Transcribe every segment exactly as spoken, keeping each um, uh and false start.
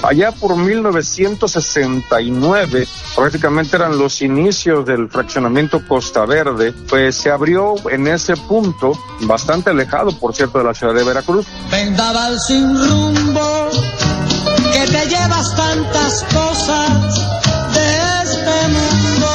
Allá por mil novecientos sesenta y nueve, prácticamente eran los inicios del fraccionamiento Costa Verde, pues se abrió en ese punto, bastante alejado, por cierto, de la ciudad de Veracruz. Vendaval sin rumbo, que te llevas tantas cosas de este mundo.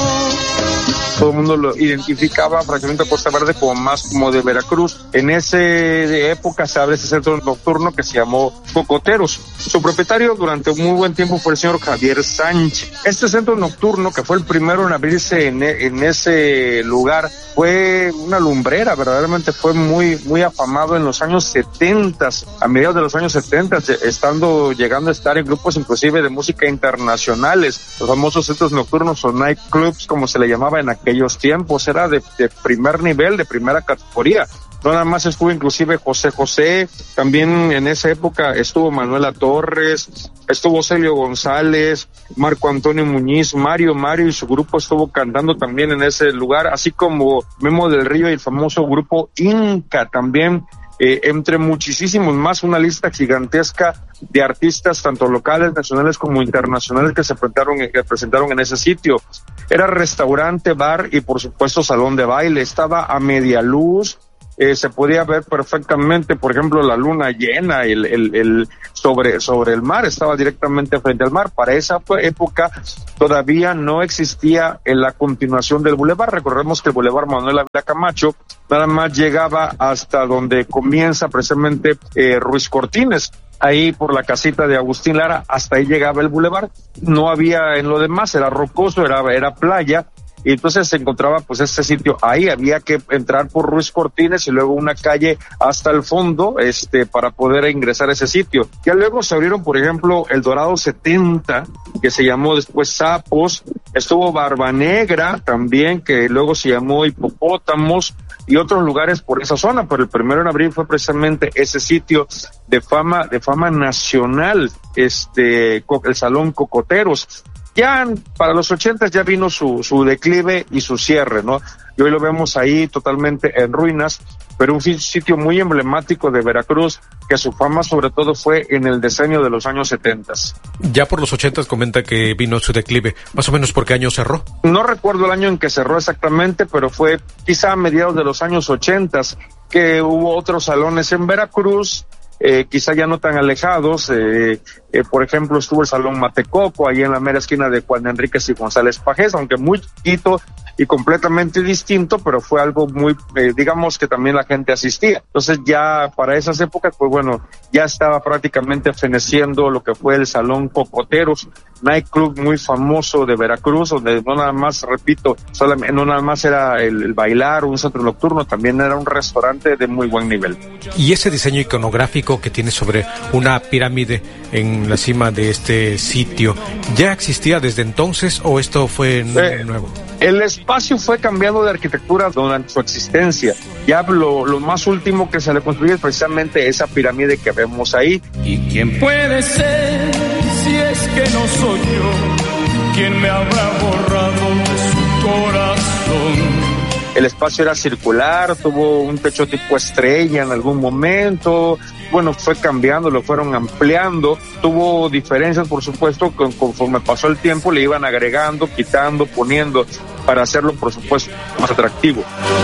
Todo el mundo lo identificaba, fraccionamiento Costa Verde, como más como de Veracruz. En esa época se abre ese centro nocturno que se llamó Cocoteros. Su propietario durante un muy buen tiempo fue el señor Javier Sánchez. Este centro nocturno, que fue el primero en abrirse en, en ese lugar, fue una lumbrera, verdaderamente fue muy, muy afamado en los años setenta, a mediados de los años setenta, estando, llegando a estar en grupos inclusive de música internacionales, los famosos centros nocturnos o nightclubs, como se le llamaba en aquel aquellos tiempos, era de, de primer nivel, de primera categoría. No nada más estuvo inclusive José José, también en esa época estuvo Manuela Torres, estuvo Celio González, Marco Antonio Muñiz, Mario Mario y su grupo estuvo cantando también en ese lugar, así como Memo del Río y el famoso grupo Inca también. Eh, entre muchísimos más, una lista gigantesca de artistas, tanto locales, nacionales como internacionales, que se presentaron, que presentaron en ese sitio. Era restaurante, bar y por supuesto salón de baile. Estaba a media luz, eh, se podía ver perfectamente, por ejemplo, la luna llena, el, el, el sobre, sobre el mar, estaba directamente frente al mar. Para esa época todavía no existía en la continuación del bulevar. Recordemos que el bulevar Manuel Ávila Camacho nada más llegaba hasta donde comienza precisamente eh, Ruiz Cortines. Ahí por la casita de Agustín Lara, hasta ahí llegaba el bulevar. No había en lo demás, era rocoso, era, era playa. Y entonces se encontraba pues este sitio ahí, había que entrar por Ruiz Cortines y luego una calle hasta el fondo, este, para poder ingresar a ese sitio. Ya luego se abrieron, por ejemplo, el Dorado setenta, que se llamó después Sapos, estuvo Barba Negra también, que luego se llamó Hipopótamos, y otros lugares por esa zona, pero el primero en abrir fue precisamente ese sitio de fama, de fama nacional, este, el Salón Cocoteros. Ya para los ochentas ya vino su, su declive y su cierre, ¿no? Y hoy lo vemos ahí totalmente en ruinas, pero un sitio muy emblemático de Veracruz, que su fama sobre todo fue en el decenio de los años setentas. Ya por los ochentas comenta que vino su declive, más o menos ¿por qué año cerró? No recuerdo el año en que cerró exactamente, pero fue quizá a mediados de los años ochentas, que hubo otros salones en Veracruz, Eh, quizá ya no tan alejados, eh, eh, por ejemplo estuvo el Salón Matecoco, ahí en la mera esquina de Juan Enríquez y González Pajés, aunque muy chiquito y completamente distinto, pero fue algo muy, eh, digamos que también la gente asistía. Entonces ya para esas épocas, pues bueno, ya estaba prácticamente feneciendo lo que fue el Salón Cocoteros, nightclub muy famoso de Veracruz, donde no nada más, repito, solamente, no nada más era el, el bailar, un centro nocturno, también era un restaurante de muy buen nivel. Y ese diseño iconográfico que tiene sobre una pirámide en la cima de este sitio, ¿ya existía desde entonces o esto fue eh, nuevo? El espacio fue cambiando de arquitectura durante su existencia. Ya lo, lo más último que se le construyó es precisamente esa pirámide que vemos ahí. ¿Y quién puede ser si es que no soy yo? ¿Quién me habrá borrado de su corazón? El espacio era circular, tuvo un techo tipo estrella en algún momento, bueno, fue cambiando, lo fueron ampliando, tuvo diferencias, por supuesto, con, conforme pasó el tiempo le iban agregando, quitando, poniendo, para hacerlo, por supuesto, más atractivo.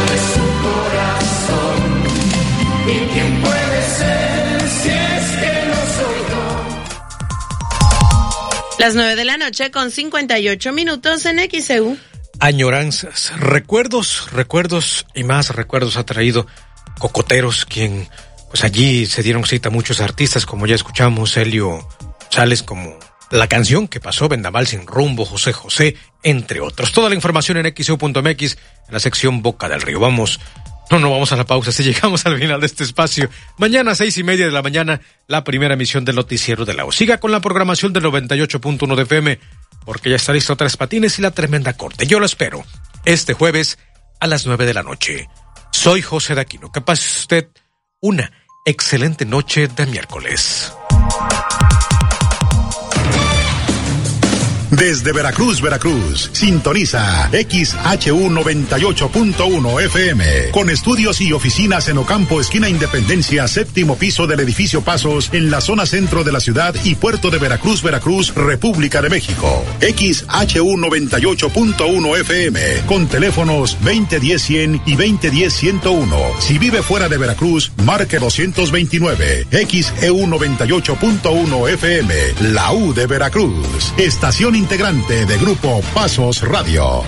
¿Y quién puede ser si es que no soy yo? Las nueve de la noche con cincuenta y ocho minutos en X E U. Añoranzas, recuerdos, recuerdos y más recuerdos ha traído Cocoteros, quien pues allí se dieron cita a muchos artistas, como ya escuchamos, Celio González, como la canción que pasó, Vendaval sin rumbo, José José, entre otros. Toda la información en X E U punto M X, en la sección Boca del Río. Vamos, no, no vamos a la pausa, si llegamos al final de este espacio. Mañana a seis y media de la mañana, la primera emisión del noticiero de la U. Siga con la programación del noventa y ocho punto uno de F M, porque ya está listo Tres Patines y la Tremenda Corte. Yo lo espero este jueves a las nueve de la noche. Soy José de Aquino. Que pase usted una excelente noche de miércoles. Desde Veracruz, Veracruz, sintoniza X H U noventa y ocho punto uno F M, con estudios y oficinas en Ocampo, esquina Independencia, séptimo piso del edificio Pasos, en la zona centro de la ciudad y puerto de Veracruz, Veracruz, República de México. X H U noventa y ocho punto uno F M, con teléfonos veinte diez cien y veinte diez ciento uno. Si vive fuera de Veracruz, marque doscientos veintinueve. X E U noventa y ocho punto uno F M, la U de Veracruz. Estación integrante de Grupo Pasos Radio.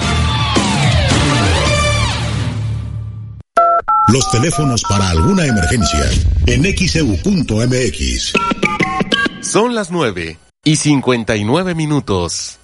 Los teléfonos para alguna emergencia en X E U punto M X. Son las nueve y cincuenta y nueve minutos.